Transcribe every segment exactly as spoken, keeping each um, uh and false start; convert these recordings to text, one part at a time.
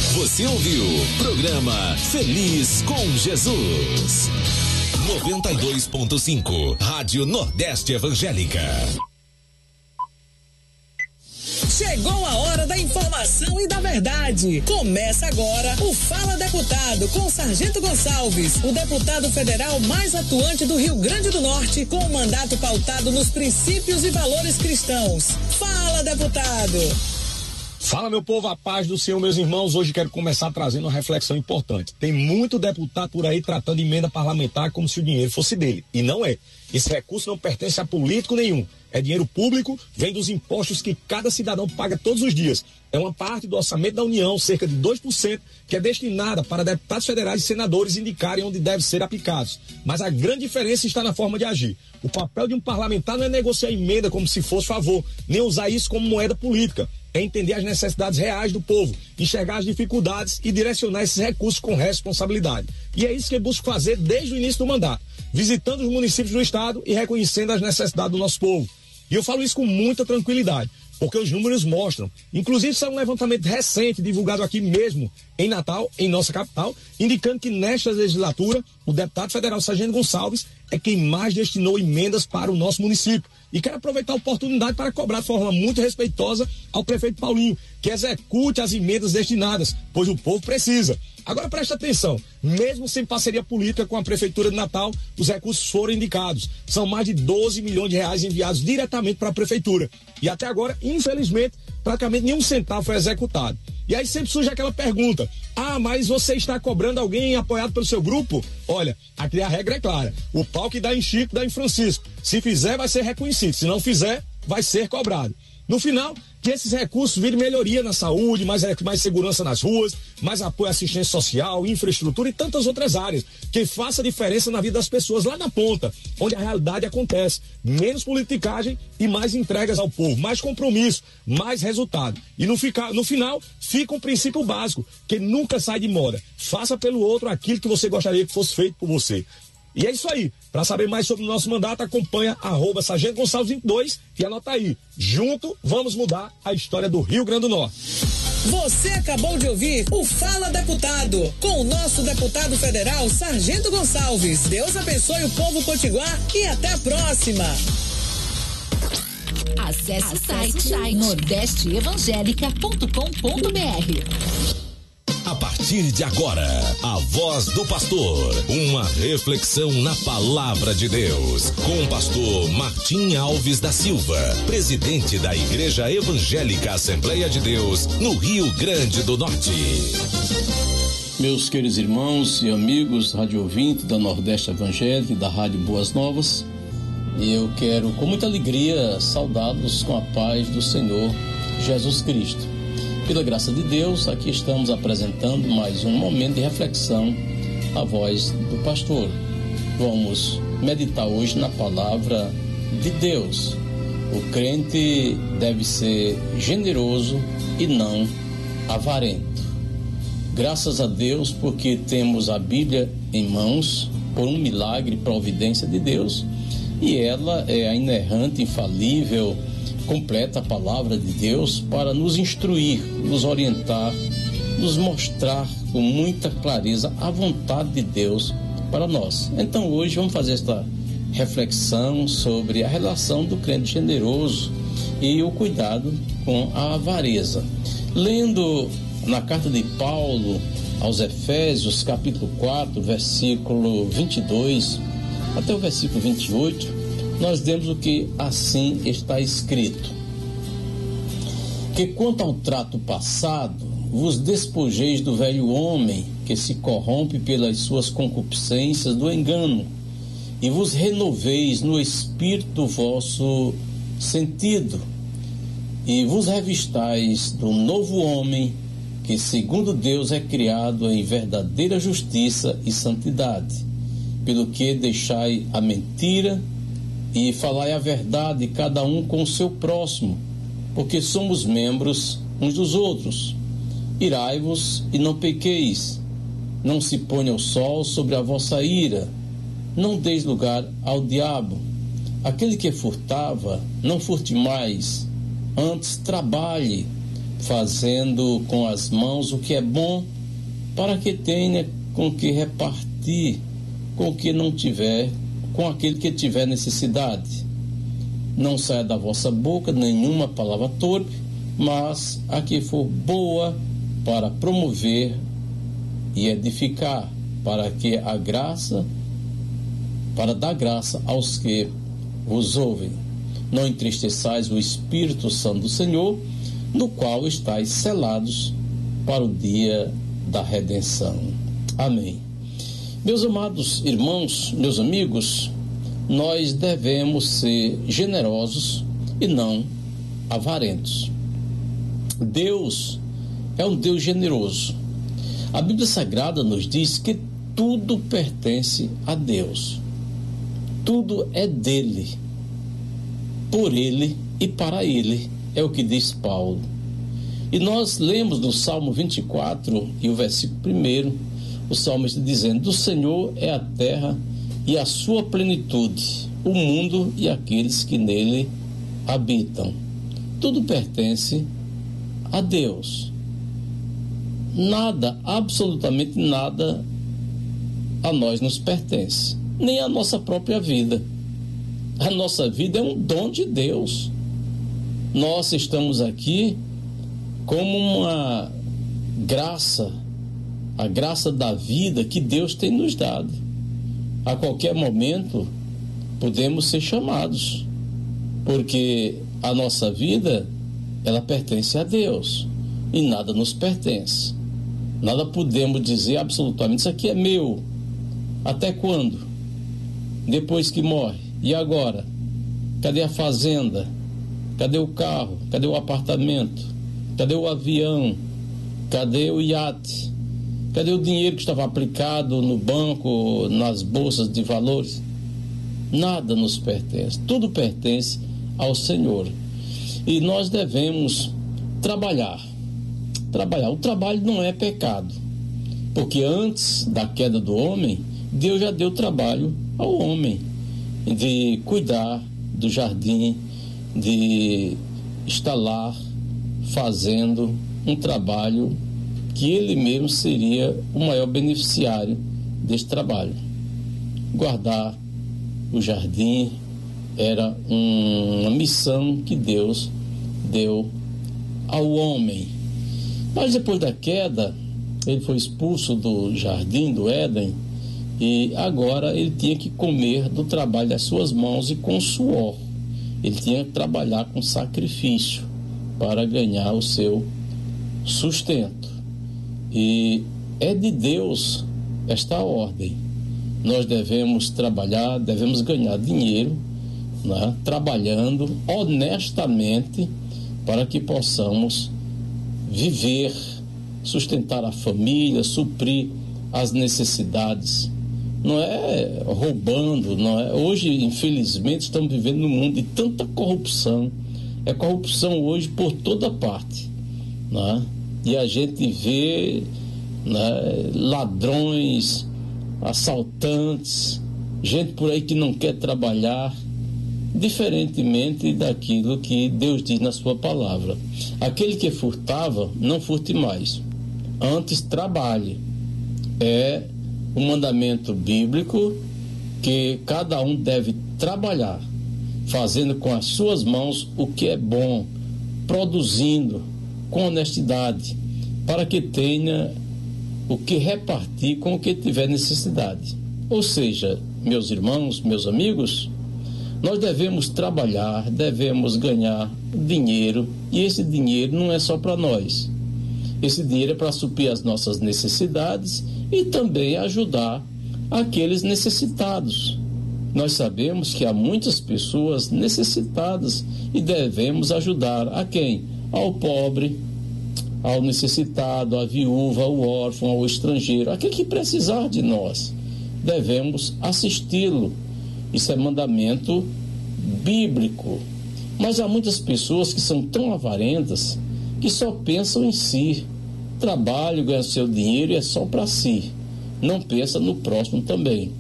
Você ouviu programa Feliz com Jesus. noventa e dois ponto cinco Rádio Nordeste Evangélica. Chegou a hora da informação e da verdade. Começa agora o Fala Deputado com o Sargento Gonçalves, o deputado federal mais atuante do Rio Grande do Norte, com o mandato pautado nos princípios e valores cristãos. Fala, deputado! Fala, meu povo, a paz do Senhor, meus irmãos. Hoje quero começar trazendo uma reflexão importante. Tem muito deputado por aí tratando de emenda parlamentar como se o dinheiro fosse dele. E não é. Esse recurso não pertence a político nenhum. É dinheiro público, vem dos impostos que cada cidadão paga todos os dias. É uma parte do orçamento da União, cerca de dois por cento, que é destinada para deputados federais e senadores indicarem onde deve ser aplicados. Mas a grande diferença está na forma de agir. O papel de um parlamentar não é negociar emenda como se fosse favor, nem usar isso como moeda política. É entender as necessidades reais do povo, enxergar as dificuldades e direcionar esses recursos com responsabilidade. E é isso que eu busco fazer desde o início do mandato, visitando os municípios do estado e reconhecendo as necessidades do nosso povo. E eu falo isso com muita tranquilidade, porque os números mostram. Inclusive, saiu um levantamento recente, divulgado aqui mesmo em Natal, em nossa capital, indicando que nesta legislatura, o deputado federal Sargento Gonçalves é quem mais destinou emendas para o nosso município. E quero aproveitar a oportunidade para cobrar de forma muito respeitosa ao prefeito Paulinho, que execute as emendas destinadas, pois o povo precisa. Agora presta atenção, mesmo sem parceria política com a Prefeitura de Natal, os recursos foram indicados. São mais de doze milhões de reais enviados diretamente para a Prefeitura. E até agora, infelizmente, praticamente nenhum centavo foi executado. E aí sempre surge aquela pergunta: ah, mas você está cobrando alguém apoiado pelo seu grupo? Olha, aqui a regra é clara. O pau que dá em Chico, dá em Francisco. Se fizer, vai ser reconhecido. Se não fizer, vai ser cobrado. No final, que esses recursos virem melhoria na saúde, mais, mais segurança nas ruas, mais apoio à assistência social, infraestrutura e tantas outras áreas, que faça diferença na vida das pessoas lá na ponta, onde a realidade acontece. Menos politicagem e mais entregas ao povo, mais compromisso, mais resultado. E no, fica, no final, fica um princípio básico, que nunca sai de moda. Faça pelo outro aquilo que você gostaria que fosse feito por você. E é isso aí. Para saber mais sobre o nosso mandato, acompanha arroba Sargento Gonçalves vinte e dois e anota aí. Junto, vamos mudar a história do Rio Grande do Norte. Você acabou de ouvir o Fala Deputado, com o nosso deputado federal Sargento Gonçalves. Deus abençoe o povo potiguar e até a próxima. Acesse, Acesse o site nordeste evangélica ponto com ponto br. A partir de agora, a voz do pastor, uma reflexão na palavra de Deus, com o pastor Martim Alves da Silva, presidente da Igreja Evangélica Assembleia de Deus, no Rio Grande do Norte. Meus queridos irmãos e amigos, rádio ouvinte da Nordeste Evangélica e da Rádio Boas Novas, eu quero com muita alegria saudá-los com a paz do Senhor Jesus Cristo. Pela graça de Deus, aqui estamos apresentando mais um momento de reflexão, a voz do pastor. Vamos meditar hoje na palavra de Deus. O crente deve ser generoso e não avarento. Graças a Deus, porque temos a Bíblia em mãos, por um milagre e providência de Deus, e ela é a inerrante, infalível, completa palavra de Deus para nos instruir, nos orientar, nos mostrar com muita clareza a vontade de Deus para nós. Então hoje vamos fazer esta reflexão sobre a relação do crente generoso e o cuidado com a avareza. Lendo na carta de Paulo aos Efésios, capítulo quatro, versículo vinte e dois até o versículo vinte e oito, nós vemos o que assim está escrito: que quanto ao trato passado, vos despojeis do velho homem, que se corrompe pelas suas concupiscências do engano, e vos renoveis no espírito do vosso sentido, e vos revistais do novo homem, que segundo Deus é criado em verdadeira justiça e santidade. Pelo que deixai a mentira e falai a verdade, cada um com o seu próximo, porque somos membros uns dos outros. Irai-vos e não pequeis, não se ponha o sol sobre a vossa ira, não deis lugar ao diabo. Aquele que furtava, não furte mais, antes trabalhe, fazendo com as mãos o que é bom, para que tenha com que repartir com o que não tiver, com aquele que tiver necessidade. Não saia da vossa boca nenhuma palavra torpe, mas a que for boa para promover e edificar, para que a graça, para dar graça aos que vos ouvem. Não entristeçais o Espírito Santo do Senhor, no qual estáis selados para o dia da redenção. Amém. Meus amados irmãos, meus amigos, nós devemos ser generosos e não avarentos. Deus é um Deus generoso. A Bíblia Sagrada nos diz que tudo pertence a Deus. Tudo é dele, por ele e para ele, é o que diz Paulo. E nós lemos no Salmo vinte e quatro e o versículo primeiro, o salmista dizendo: do Senhor é a terra e a sua plenitude, o mundo e aqueles que nele habitam. Tudo pertence a Deus. Nada, absolutamente nada a nós nos pertence, nem a nossa própria vida. A nossa vida é um dom de Deus. Nós estamos aqui como uma graça, a graça da vida que Deus tem nos dado. A qualquer momento podemos ser chamados, porque a nossa vida, ela pertence a Deus e nada nos pertence. Nada podemos dizer absolutamente: isso aqui é meu. Até quando? Depois que morre. E agora? Cadê a fazenda? Cadê o carro? Cadê o apartamento? Cadê o avião? Cadê o iate? Cadê o dinheiro que estava aplicado no banco, nas bolsas de valores? Nada nos pertence. Tudo pertence ao Senhor. E nós devemos trabalhar. Trabalhar. O trabalho não é pecado, porque antes da queda do homem, Deus já deu trabalho ao homem, de cuidar do jardim, de estar lá fazendo um trabalho que ele mesmo seria o maior beneficiário desse trabalho. Guardar o jardim era uma missão que Deus deu ao homem. Mas depois da queda, ele foi expulso do jardim do Éden, e agora ele tinha que comer do trabalho das suas mãos e com suor. Ele tinha que trabalhar com sacrifício para ganhar o seu sustento. E é de Deus esta ordem. Nós devemos trabalhar, devemos ganhar dinheiro, né, trabalhando honestamente, para que possamos viver, sustentar a família, suprir as necessidades. Não é roubando, não é. Hoje, infelizmente, estamos vivendo num mundo de tanta corrupção. É corrupção hoje por toda parte, né? E a gente vê, né, ladrões, assaltantes, gente por aí que não quer trabalhar, diferentemente daquilo que Deus diz na sua palavra. Aquele que furtava, não furte mais, antes trabalhe. É um mandamento bíblico que cada um deve trabalhar, fazendo com as suas mãos o que é bom, produzindo com honestidade, para que tenha o que repartir com o que tiver necessidade. Ou seja, meus irmãos, meus amigos, nós devemos trabalhar, devemos ganhar dinheiro, e esse dinheiro não é só para nós. Esse dinheiro é para suprir as nossas necessidades e também ajudar aqueles necessitados. Nós sabemos que há muitas pessoas necessitadas e devemos ajudar a quem? Ao pobre, ao necessitado, à viúva, ao órfão, ao estrangeiro, aquele que precisar de nós. Devemos assisti-lo. Isso é mandamento bíblico. Mas há muitas pessoas que são tão avarentas que só pensam em si. Trabalho, ganha seu dinheiro e é só para si. Não pensa no próximo também.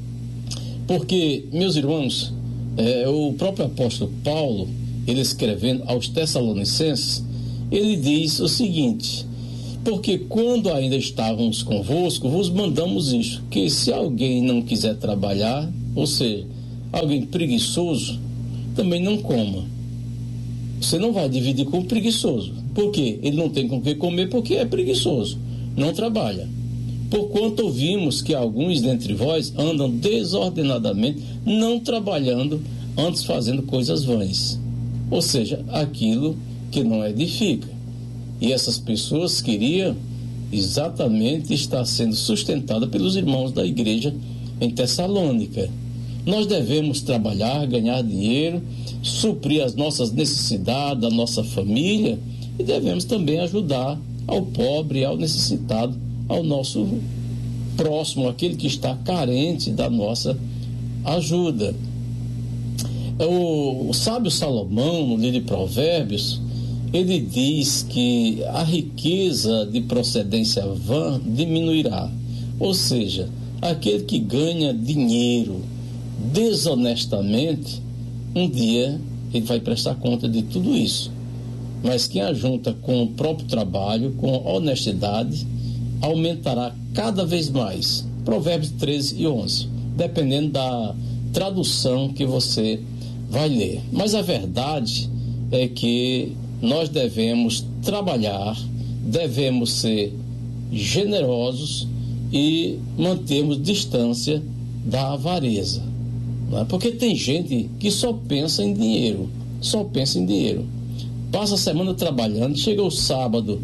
Porque, meus irmãos, é, o próprio apóstolo Paulo, ele escrevendo aos Tessalonicenses, ele diz o seguinte: porque quando ainda estávamos convosco, vos mandamos isto, que se alguém não quiser trabalhar, ou seja, alguém preguiçoso, também não coma. Você não vai dividir com o preguiçoso. Por quê? Ele não tem com o que comer porque é preguiçoso, não trabalha. Porquanto ouvimos que alguns dentre vós andam desordenadamente, não trabalhando, antes fazendo coisas vãs. Ou seja, aquilo que não edifica. E essas pessoas queriam exatamente estar sendo sustentadas pelos irmãos da igreja em Tessalônica. Nós devemos trabalhar, ganhar dinheiro, suprir as nossas necessidades, da nossa família, e devemos também ajudar ao pobre, ao necessitado, ao nosso próximo, aquele que está carente da nossa ajuda. O, o sábio Salomão, no livro de Provérbios, ele diz que a riqueza de procedência vã diminuirá. Ou seja, aquele que ganha dinheiro desonestamente, um dia ele vai prestar conta de tudo isso. Mas quem ajunta com o próprio trabalho, com honestidade, aumentará cada vez mais. Provérbios treze e onze, dependendo da tradução que você vai ler. Mas a verdade é que nós devemos trabalhar, devemos ser generosos e mantermos distância da avareza. Não é? Porque tem gente que só pensa em dinheiro, só pensa em dinheiro. Passa a semana trabalhando, chega o sábado,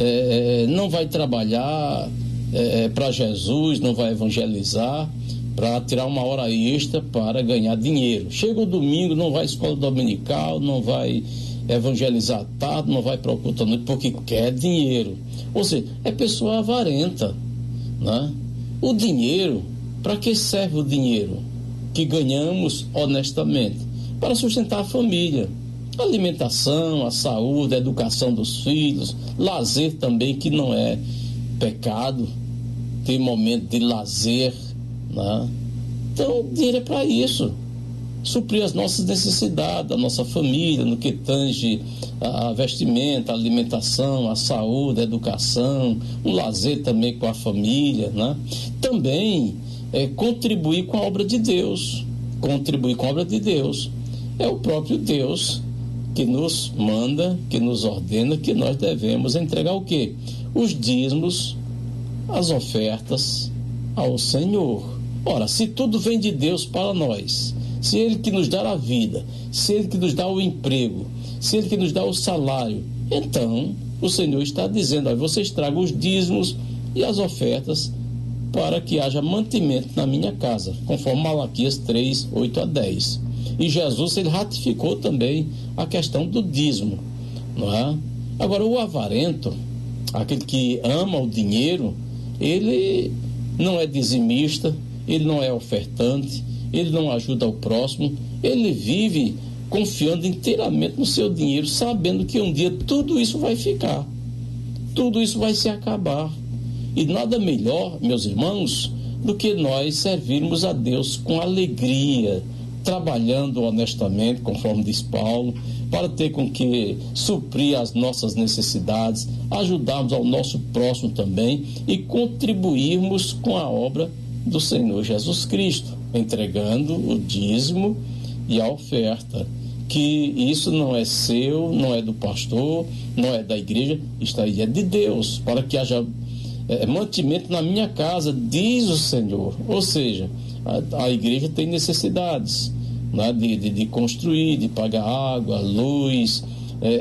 é, não vai trabalhar é, para Jesus, não vai evangelizar, para tirar uma hora extra para ganhar dinheiro. Chega o domingo, não vai à escola dominical, não vai evangelizar à tarde, não vai para o culto à noite, porque quer dinheiro. Ou seja, é pessoa avarenta, né? O dinheiro, para que serve o dinheiro que ganhamos honestamente? Para sustentar a família, a alimentação, a saúde, a educação dos filhos, lazer também, que não é pecado, ter momento de lazer, né? Então o dinheiro é para isso, suprir as nossas necessidades, da nossa família, no que tange a vestimenta, a alimentação, a saúde, a educação, um lazer também com a família, né? Também é, contribuir com a obra de Deus, contribuir com a obra de Deus. É o próprio Deus que nos manda, que nos ordena, que nós devemos entregar o quê? Os dízimos, as ofertas ao Senhor. Ora, se tudo vem de Deus para nós, se Ele que nos dá a vida, se Ele que nos dá o emprego, se Ele que nos dá o salário, então o Senhor está dizendo: ó, vocês tragam os dízimos e as ofertas para que haja mantimento na minha casa, conforme Malaquias três, oito a dez. E Jesus, ele ratificou também a questão do dízimo, não é? Agora, o avarento, aquele que ama o dinheiro, ele não é dizimista, ele não é ofertante, ele não ajuda o próximo, ele vive confiando inteiramente no seu dinheiro, sabendo que um dia tudo isso vai ficar, tudo isso vai se acabar. E nada melhor, meus irmãos, do que nós servirmos a Deus com alegria, trabalhando honestamente, conforme diz Paulo, para ter com que suprir as nossas necessidades, ajudarmos ao nosso próximo também e contribuirmos com a obra do Senhor Jesus Cristo, entregando o dízimo e a oferta, que isso não é seu, não é do pastor, não é da igreja, isso aí é de Deus, para que haja é, mantimento na minha casa, diz o Senhor. Ou seja, a, a igreja tem necessidades, né, de, de, de construir, de pagar água, luz, é,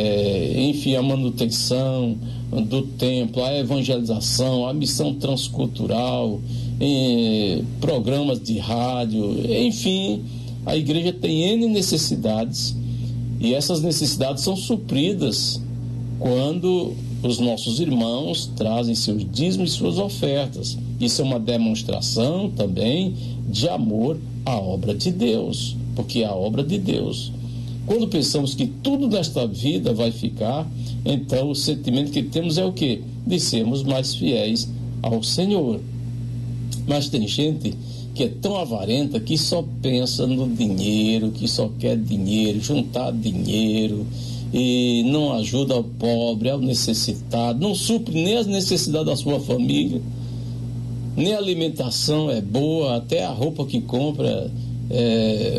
é, enfim, a manutenção do templo, a evangelização, a missão transcultural, em programas de rádio, enfim, a igreja tem N necessidades, e essas necessidades são supridas quando os nossos irmãos trazem seus dízimos e suas ofertas. Isso é uma demonstração também de amor à obra de Deus, porque é a obra de Deus. Quando pensamos que tudo nesta vida vai ficar, então o sentimento que temos é o quê? De sermos mais fiéis ao Senhor. Mas tem gente que é tão avarenta que só pensa no dinheiro, que só quer dinheiro, juntar dinheiro, e não ajuda ao pobre, ao necessitado, não supre nem as necessidades da sua família, nem a alimentação é boa, até a roupa que compra é